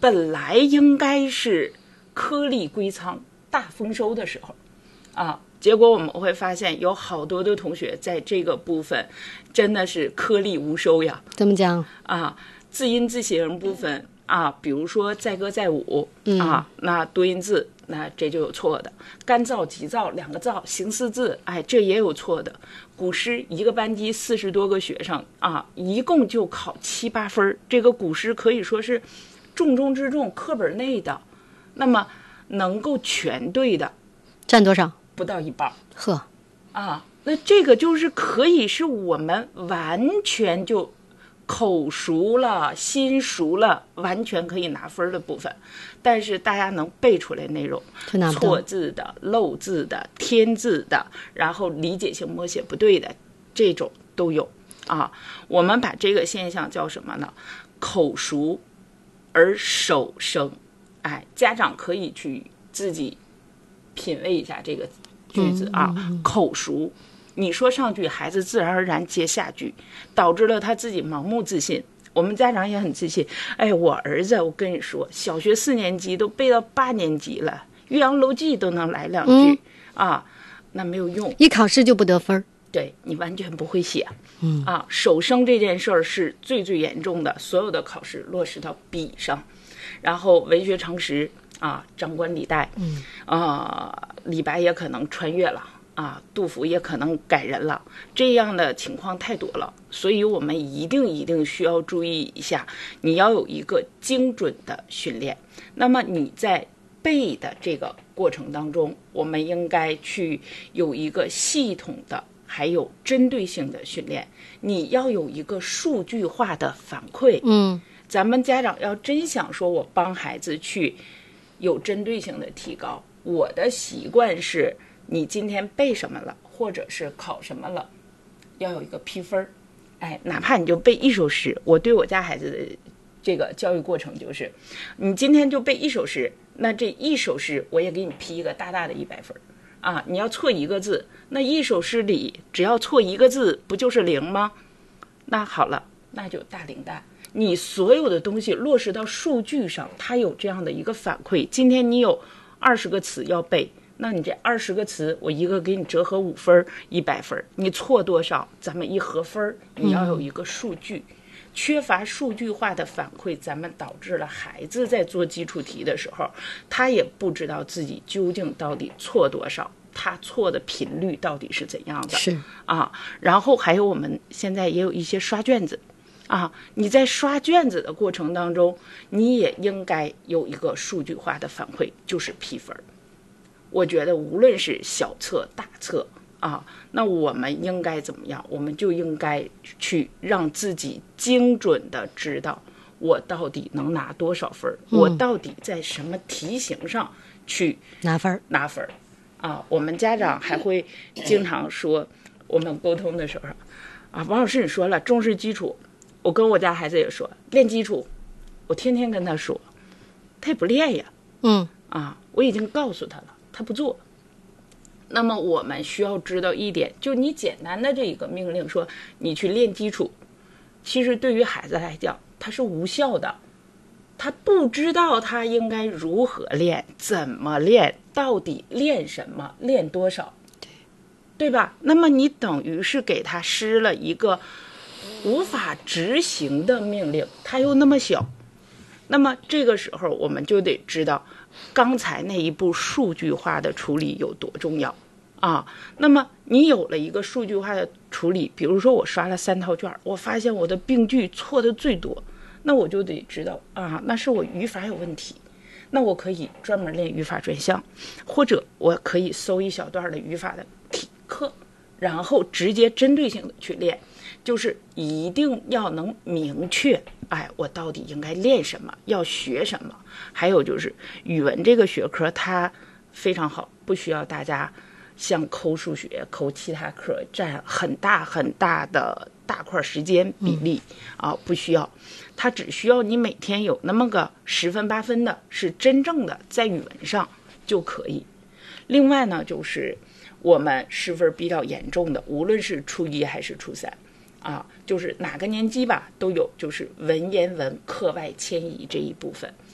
本来应该是颗粒归仓、大丰收的时候啊，结果我们会发现有好多的同学在这个部分真的是颗粒无收呀。 怎么讲啊？字音字形部分啊，比如说载歌载舞啊，那多音字，那这就有错的。干燥、急躁两个躁，形似字，哎，这也有错的。古诗一个班级40多个学生啊，一共就考7、8分，这个古诗可以说是重中之重，课本内的。那么能够全对的占多少？ 不到一半。 呵， 啊，那这个就是可以是我们完全就口熟了、心熟了，完全可以拿分的部分。但是大家能背出来内容，错字的、漏字的、添字的，然后理解性默写不对的，这种都有啊。我们把这个现象叫什么呢？口熟而手生。哎，家长可以去自己品味一下这个句子啊，口熟。你说上句，孩子自然而然接下句，导致了他自己盲目自信。我们家长也很自信，哎，我儿子，我跟你说，小学4年级都背到8年级了，《岳阳楼记》都能来2句啊，那没有用， 一考试就不得分。 对，你完全不会写。啊，手生这件事儿是最严重的，所有的考试落实到笔上。然后文学常识啊，张冠李戴，李白也可能穿越了啊，杜甫也可能改人了，这样的情况太多了，所以我们一定需要注意一下，你要有一个精准的训练。那么你在背的这个过程当中，我们应该去有一个系统的还有针对性的训练，你要有一个数据化的反馈。咱们家长要真想说我帮孩子去有针对性的提高，我的习惯是你今天背什么了，或者是考什么了，要有一个批分。哎，哪怕你就背1首诗，我对我家孩子的这个教育过程就是，你今天就背1首诗，那这1首诗我也给你批一个大大的100分啊！你要错1个字，那1首诗里只要错1个字，不就是0吗？那好了，那就大零蛋。你所有的东西落实到数据上，它有这样的一个反馈。今天你有20个词要背，那你这20个词，我一个给你折合5分，100分，你错多少，咱们一合分，你要有一个数据。缺乏数据化的反馈，咱们导致了孩子在做基础题的时候，他也不知道自己究竟到底错多少，他错的频率到底是怎样的。 是啊，然后还有我们现在也有一些刷卷子。啊，你在刷卷子的过程当中，你也应该有一个数据化的反馈，就是批分。我觉得无论是小册、大册啊，那我们应该怎么样？我们就应该去让自己精准的知道我到底能拿多少分，我到底在什么题型上去拿分。 啊，我们家长还会经常说，我们沟通的时候啊，王老师你说了重视基础。我跟我家孩子也说练基础，我天天跟他说，他也不练呀。我已经告诉他了，他不做。那么我们需要知道一点，就你简单的这一个命令说你去练基础，其实对于孩子来讲它是无效的，他不知道他应该如何练，怎么练，到底练什么，练多少，对吧？那么你等于是给他施了一个无法执行的命令，他又那么小，那么这个时候我们就得知道刚才那一步数据化的处理有多重要啊。那么你有了一个数据化的处理，比如说我刷了3套卷，我发现我的病句错的最多，那我就得知道啊，那是我语法有问题，那我可以专门练语法专项，或者我可以搜一小段的语法的课，然后直接针对性的去练。就是一定要能明确，哎，我到底应该练什么，要学什么。还有就是语文这个学科它非常好，不需要大家像抠数学、抠其他科占很大的大块时间比例啊，不需要。它只需要你每天有那么个10分8分的是真正的在语文上就可以。另外呢，就是我们失分比较严重的，无论是初1还是初3。啊，就是哪个年级吧都有，就是文言文课外迁移这一部分